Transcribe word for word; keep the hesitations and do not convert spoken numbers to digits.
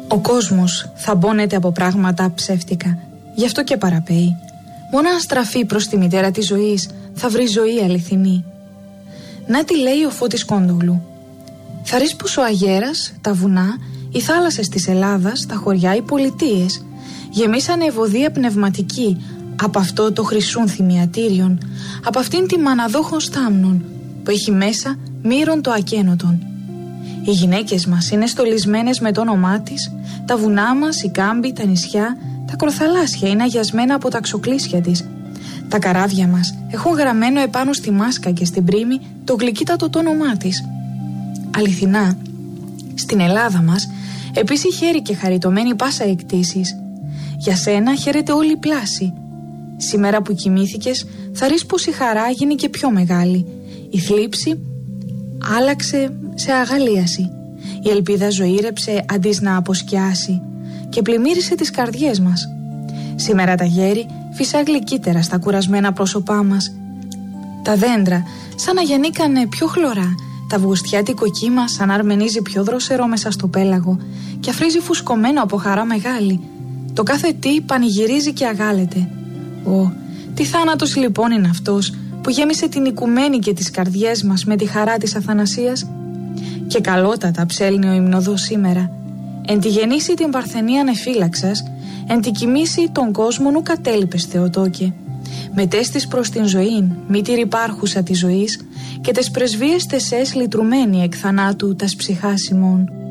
Ο κόσμος θαμπώνεται από πράγματα ψεύτικα, γι' αυτό και παραπέει. Μόνο αν στραφεί προς τη μητέρα της ζωής θα βρει ζωή αληθινή. Να τι λέει ο Φώτης Κόντογλου. Θα ρίς πως ο αγέρας, τα βουνά, οι θάλασσες της Ελλάδας, τα χωριά, οι πολιτείες γεμίσανε ευωδία πνευματική από αυτό το χρυσούν θυμιατήριον, από αυτήν τη μαναδόχων στάμνων που έχει μέσα μύρον το ακένωτον. Οι γυναίκες μας είναι στολισμένες με το όνομά της, τα βουνά μας, οι κάμποι, τα νησιά, τα κροθαλάσσια είναι αγιασμένα από τα ξοκλήσια της. Τα καράβια μας έχουν γραμμένο επάνω στη μάσκα και στην πρίμη το γλυκύτατο το όνομά της. Αληθινά, στην Ελλάδα μας επίσης χαίρει και χαριτωμένη πάσα εκτίσεις. Για σένα χαίρεται όλη η πλάση. Σήμερα που κοιμήθηκες θα ρίς πως η χαρά γίνει και πιο μεγάλη. Η θλίψη άλλαξε σε αγαλίαση. Η ελπίδα ζωήρεψε αντί να αποσκιάσει και πλημμύρισε τις καρδιές μας. Σήμερα τα γέρη φυσά γλυκύτερα στα κουρασμένα πρόσωπά μας. Τα δέντρα σαν να γεννήκανε πιο χλωρά, τα αυγουστιάτικο κύμα σαν να αρμενίζει πιο δροσερό μέσα στο πέλαγο και αφρίζει φουσκωμένο από χαρά μεγάλη. Το κάθε τι πανηγυρίζει και αγάλεται. Ω, τι θάνατος λοιπόν είναι αυτός που γέμισε την οικουμένη και τις καρδιές μας με τη χαρά της Αθανασίας. Και καλότατα ψέλνει ο υμνοδός σήμερα. Εν τη γεννήσει την παρθενία ανεφύλαξας, εν τη κοιμήσει τον κόσμο νου κατέλειπες Θεοτόκε. Μετέστης προς την ζωήν, μήτηρ υπάρχουσα της ζωής, και τες πρεσβείες τεσές λυτρουμένη εκ θανάτου τας ψυχάς ημών.